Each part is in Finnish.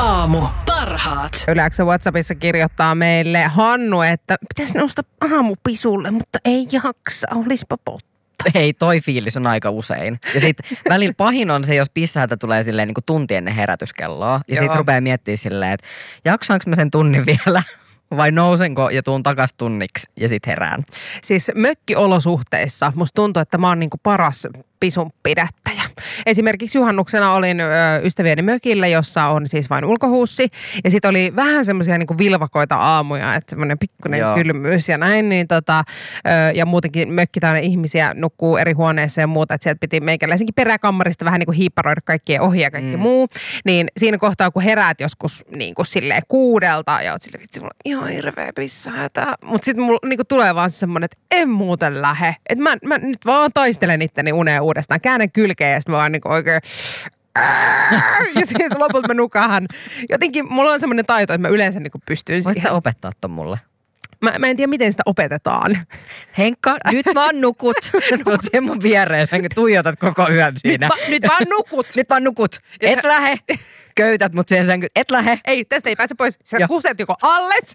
aamu. Parhaat. Yleensä WhatsAppissa kirjoittaa meille Hannu, että pitäisi nousta aamupisulle, mutta ei jaksa, olispa potta. Hei, toi fiilis on aika usein. Ja sitten välillä pahin on se, jos pissäältä tulee silleen niin kuin tunti ennen herätyskelloa. Ja sitten rupeaa miettimään silleen, että jaksaanko mä sen tunnin vielä vai nousenko ja tuun takas tunniksi ja sitten herään. Siis mökkiolosuhteissa musta tuntuu, että mä oon niinku paras pisun pidättäjä. Esimerkiksi juhannuksena olin ystävieni mökillä, jossa on siis vain ulkohuussi. Ja sitten oli vähän semmoisia niinku vilvakoita aamuja, että semmoinen pikkuinen kylmyys ja näin. Niin ja muutenkin mökki täynnä ihmisiä nukkuu eri huoneissa ja muuta. Että sieltä piti meikäläisenkin peräkammarista vähän niinku hiipparoida kaikkien ohi ja kaikki muu. Niin siinä kohtaa, kun heräät joskus niinku silleen 6 ja oot silleen, vitsi, mulla on ihan hirveä pissähätä. Mutta sitten mulla niinku tulee vaan semmoinen, että en muuten lähe. Että mä nyt vaan taistelen itteni uneen uudestaan. Käännän kylkeen ja sitten mä vaan niinku oikein ja sitten lopulta mä nukahan. Jotenkin mulla on semmoinen taito, että mä yleensä niinku pystyn siihen. Voit sä opettaa ton mulle? Mä en tiedä, miten sitä opetetaan. Henkka, nyt vaan nukut. Tuot sen mun viereen, sä tuijotat koko yön siinä. Nyt vaan nukut. Nyt vaan nukut. Et lähe. Köytät mut siihen sänkyyn. Et lähe. Ei, tästä ei pääse pois. Sä kuset joko alles.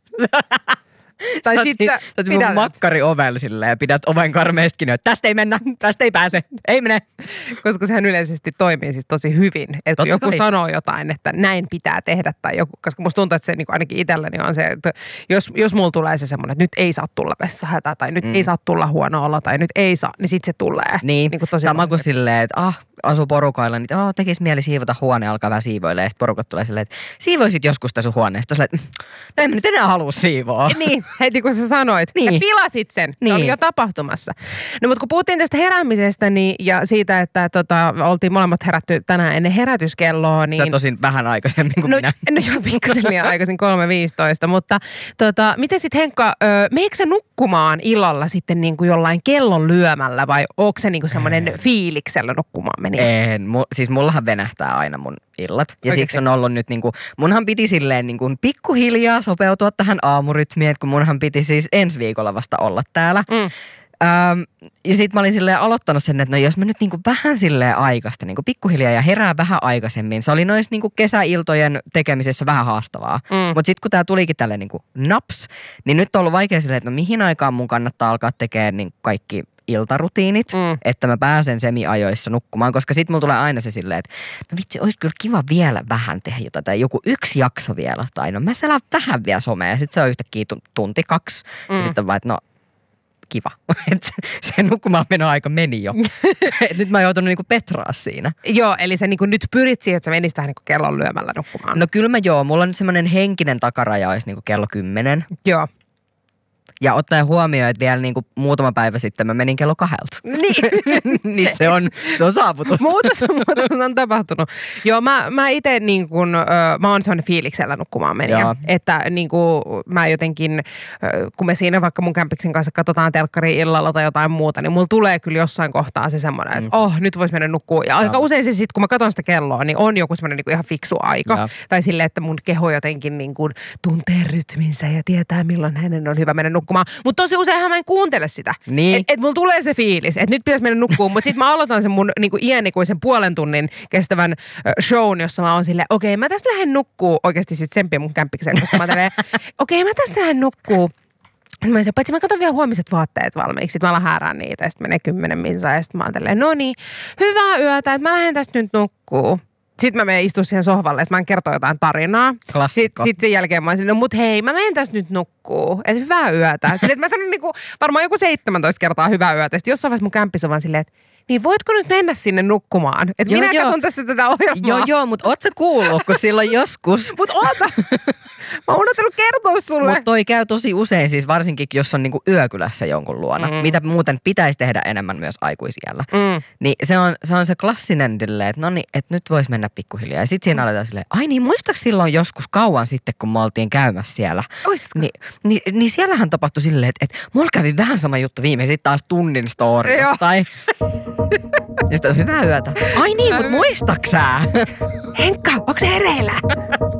Tai sit sä pidät mun makkari ovella silleen ja pidät oven karmeesta kiinni, että tästä ei mennä, tästä ei pääse, ei mene. Koska sehän yleisesti toimii siis tosi hyvin. Että kun joku sanoo jotain, että näin pitää tehdä tai joku, koska musta tuntuu, että se niin ainakin itselläni on se, että jos mulla tulee se semmoinen, että nyt ei saa tulla vessahätä tai nyt ei saa tulla huono olo tai nyt ei saa, niin sit se tulee. Niin sama kuin silleen, että asuu porukoilla, niin tekisi mieli siivota huone, alkaa vähän siivoilla ja sitten porukat tulee silleen, että siivoisit joskus tässä huoneesta. Silleen, että no en mä nyt enää halua siivoa. Niin, heti kun sä sanoit, ja pilasit sen, se oli jo tapahtumassa. No mutta kun puhuttiin tästä heräämisestä ja siitä, että oltiin molemmat herätty tänään ennen herätyskelloa, niin... Sä tosin vähän aikaisemmin kuin minä. No joo, pikkasen liian aikaisin 3.15, mutta miten sitten Henkka, meneekö sä nukkumaan illalla sitten niin kuin jollain kellon lyömällä vai onko se niin kuin semmoinen fiiliksellä nukkumaan meni? En, siis mullahan venähtää aina mun illat. Ja siksi on ollut nyt niinku, munhan piti silleen niinku pikkuhiljaa sopeutua tähän aamurytmiin, että kun munhan piti siis ensi viikolla vasta olla täällä. Ja sit mä olin silleen aloittanut sen, että no jos mä nyt niinku vähän silleen aikaista, niinku pikkuhiljaa ja herää vähän aikaisemmin. Se oli noissa niinku kesäiltojen tekemisessä vähän haastavaa. Mutta sit kun tää tulikin tälleen niinku naps, niin nyt on ollut vaikea silleen, että no mihin aikaan mun kannattaa alkaa tekemään niin kaikki iltarutiinit, että mä pääsen semi-ajoissa nukkumaan, koska sit mulla tulee aina se silleen, että no vitsi, olisi kyllä kiva vielä vähän tehdä jotain, tai joku 1 jakso vielä, tai no mä selään vähän vielä somea, ja sit se on yhtäkkiä tunti 2, ja sitten vaan, että no kiva, että se nukkumaan menoaika meni jo. Nyt mä oon joutunut niinku petraa siinä. Joo, eli sä niinku nyt pyrit siihen, että sä menisit vähän niinku kellon lyömällä nukkumaan. No kyllä mulla on nyt semmoinen henkinen takaraja olisi niinku kello 10. Joo. Ja ottaen huomioon, että vielä niinku muutama päivä sitten mä menin kello 2. Niin se on saavutus. Muutos on tapahtunut. Joo, mä itse niin kuin, mä oon sellainen fiiliksellä nukkumaan meniä. Että niin kuin mä jotenkin, kun me siinä vaikka mun kämpiksen kanssa katsotaan telkkari illalla tai jotain muuta, niin mulla tulee kyllä jossain kohtaa se semmoinen, että nyt vois mennä nukkuun. Ja aika usein se sitten, kun mä katson sitä kelloa, niin on joku semmoinen niin kuin ihan fiksu aika. Ja. Tai silleen, että mun keho jotenkin niin kuin tuntee rytminsä ja tietää, milloin hänen on hyvä mennä nukkumaan. Mutta tosi useinhan mä en kuuntele sitä. Niin. Että mulla tulee se fiilis, että nyt pitäisi mennä nukkuun, mutta sitten mä aloitan sen mun niinku iänikuisen 0,5 tunnin kestävän shown, jossa mä oon silleen, okei, mä tästä lähden nukkuu. Oikeasti sit tsemppiä mun kämpikseen, koska mä tälleen, okei, mä tästä lähden nukkuu. Paitsi mä katson vielä huomiset vaatteet valmiiksi, sit mä alan häärään niitä ja sit menee 10 minsaa ja sit mä oon tälleen, no niin, hyvää yötä, että mä lähden tästä nyt nukkuu. Sitten mä menen istumaan siihen sohvalle, että mä en kertoa jotain tarinaa. Klassikko. Sitten sen jälkeen mä oon silleen, no mut hei, mä menen tässä nyt nukkuu. Että hyvää yötä. Silleen, että mä sanon niinku, varmaan joku 17 kertaa hyvää yötä. Sitten jossain vaiheessa mun kämppis on vaan silleen, että niin voitko nyt mennä sinne nukkumaan? Että minä katson tässä tätä ohjelmaa. Joo, mutta oot sä kuullut, kun silloin joskus. Mut oota. Mä oon unohtanut kertoa sulle. Mutta toi käy tosi usein siis varsinkin, jos on niinku yökylässä jonkun luona. Mitä muuten pitäisi tehdä enemmän myös aikuisiällä. Niin se on se klassinen dilleen, että no niin, että nyt vois mennä pikkuhiljaa. Ja sit siinä aletaan silleen, ai niin, muistaaks silloin joskus kauan sitten, kun me oltiin käymässä siellä. Niin siellähän tapahtui silleen, että mulla kävi vähän sama juttu viimein, sit taas tunnin story jostain. Ja sitten hyvää yötä. Ai niin, mut muistaksää? Henkka, onko se hereillä?